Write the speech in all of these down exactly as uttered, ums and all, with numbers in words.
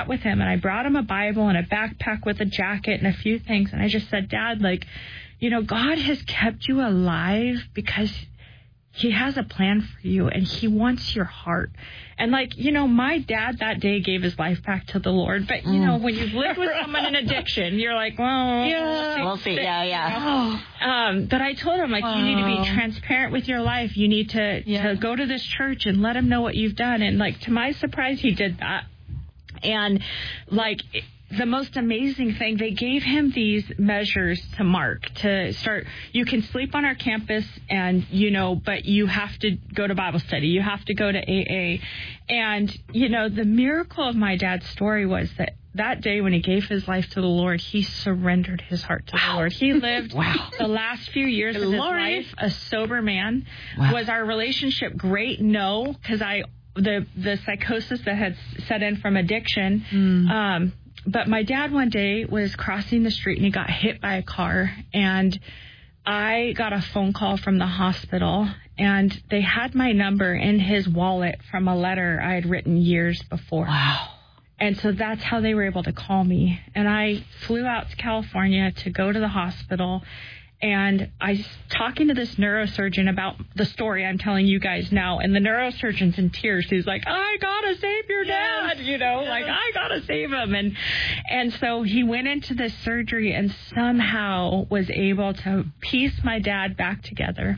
sat with him and I brought him a Bible and a backpack with a jacket and a few things. And I just said, Dad, like, you know, God has kept you alive because he has a plan for you and he wants your heart. And like, you know, my dad that day gave his life back to the Lord. But, you know, when you've lived with someone in addiction, you're like, well, yeah, we'll see. Yeah, yeah. You know? um, but I told him, like, wow. you need to be transparent with your life. You need to, yeah. to go to this church and let him know what you've done. And like, to my surprise, he did that. And like, the most amazing thing, they gave him these measures to mark, to start. You can sleep on our campus and, you know, but you have to go to Bible study. You have to go to A A. And, you know, the miracle of my dad's story was that that day when he gave his life to the Lord, he surrendered his heart to wow. the Lord. He lived wow. the last few years of his life a sober man. Wow. Was our relationship great? No, because I, the, the psychosis that had set in from addiction, mm. um, but my dad one day was crossing the street and he got hit by a car, and I got a phone call from the hospital, and they had my number in his wallet from a letter I had written years before. Wow. And so that's how they were able to call me. And I flew out to California to go to the hospital. And I was talking to this neurosurgeon about the story I'm telling you guys now. And the neurosurgeon's in tears. He's like, I got to save your dad, yes. you know, yes. like, I got to save him. And and so he went into this surgery and somehow was able to piece my dad back together.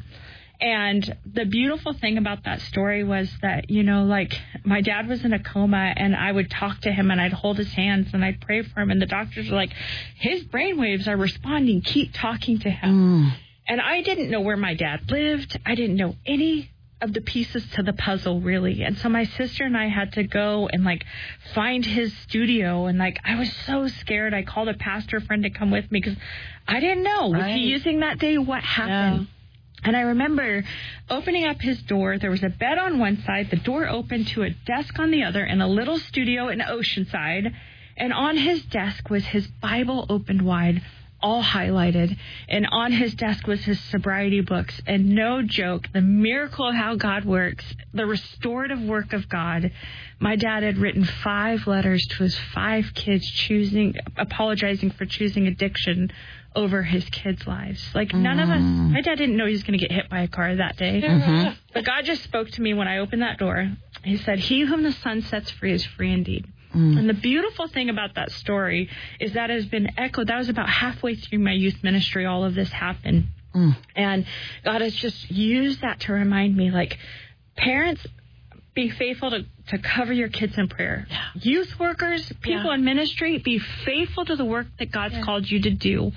And the beautiful thing about that story was that, you know, like, my dad was in a coma, and I would talk to him and I'd hold his hands and I'd pray for him. And the doctors were like, his brainwaves are responding. Keep talking to him. Mm. And I didn't know where my dad lived. I didn't know any of the pieces to the puzzle, really. And so my sister and I had to go and, like, find his studio. And, like, I was so scared. I called a pastor friend to come with me because I didn't know. Was right. he using that day? What happened? Yeah. And I remember opening up his door. There was a bed on one side, the door opened to a desk on the other, and a little studio in Oceanside. And on his desk was his Bible opened wide, all highlighted. And on his desk was his sobriety books. And no joke, the miracle of how God works, the restorative work of God. My dad had written five letters to his five kids, choosing, apologizing for choosing addiction over his kids' lives. Like, none mm. of us, my dad didn't know he was going to get hit by a car that day. Mm-hmm. But God just spoke to me when I opened that door. He said, he whom the Son sets free is free indeed. Mm. And the beautiful thing about that story is that it has been echoed. That was about halfway through my youth ministry, all of this happened. Mm. And God has just used that to remind me, like, parents, be faithful to, to cover your kids in prayer. Yeah. Youth workers, people yeah. in ministry, be faithful to the work that God's yeah. called you to do.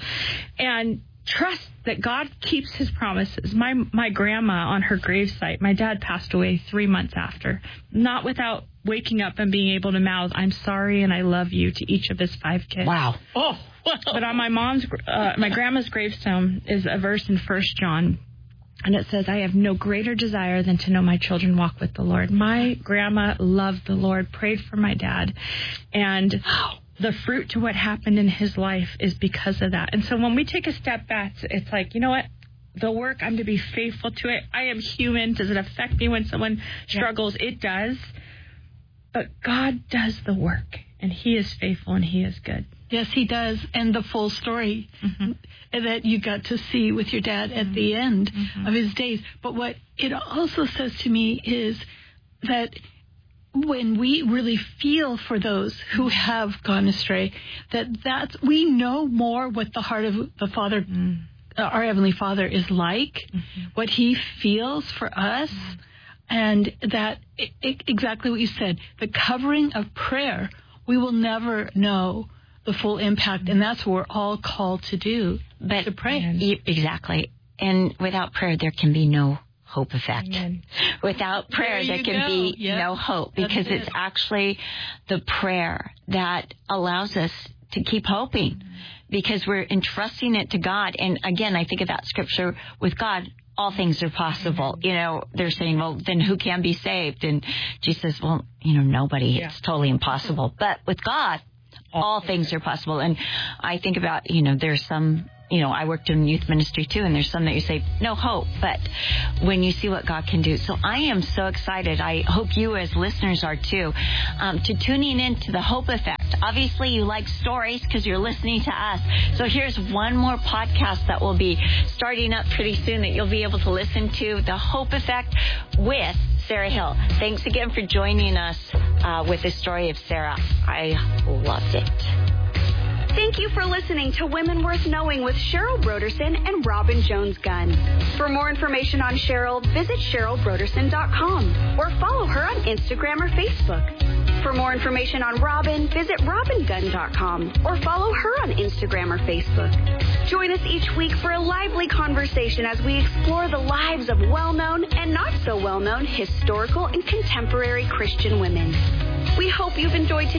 And trust that God keeps his promises. My my grandma, on her gravesite, my dad passed away three months after. Not without waking up and being able to mouth, I'm sorry and I love you, to each of his five kids. Wow. Oh. But on my mom's, uh, my grandma's gravestone is a verse in First John. And it says, I have no greater desire than to know my children walk with the Lord. My grandma loved the Lord, prayed for my dad. And the fruit to what happened in his life is because of that. And so when we take a step back, it's like, you know what? The work, I'm to be faithful to it. I am human. Does it affect me when someone struggles? Yeah. It does. But God does the work, and he is faithful and he is good. Yes, he does. And the full story mm-hmm. that you got to see with your dad at mm-hmm. the end mm-hmm. of his days. But what it also says to me is that when we really feel for those who have gone astray, that that's, we know more what the heart of the Father, mm-hmm. uh, our Heavenly Father, is like, mm-hmm. what he feels for us, mm-hmm. and that it, it, exactly what you said, the covering of prayer, we will never know the full impact, and that's what we're all called to do, but to pray. You, exactly. And without prayer, there can be no hope effect. Amen. Without prayer, there, there can go. be yep. no hope, because it. it's actually the prayer that allows us to keep hoping, mm-hmm. because we're entrusting it to God. And again, I think of that scripture with God, all things are possible. Mm-hmm. You know, they're saying, well, then who can be saved? And Jesus says, well, you know, nobody. Yeah. It's totally impossible. But with God, all things are possible. And I think about, you know, there's some, you know, I worked in youth ministry too, and there's some that you say, no hope. But when you see what God can do. So I am so excited. I hope you as listeners are too, um, to tuning into the Hope Effect. Obviously, you like stories because you're listening to us. So here's one more podcast that will be starting up pretty soon that you'll be able to listen to, The Hope Effect with Sarah Hill. Thanks again for joining us uh, with the story of Sarah. I loved it. Thank you for listening to Women Worth Knowing with Cheryl Brodersen and Robin Jones-Gunn. For more information on Cheryl, visit cheryl brodersen dot com or follow her on Instagram or Facebook. For more information on Robin, visit robin gunn dot com or follow her on Instagram or Facebook. Join us each week for a lively conversation as we explore the lives of well-known and not so well-known historical and contemporary Christian women. We hope you've enjoyed today's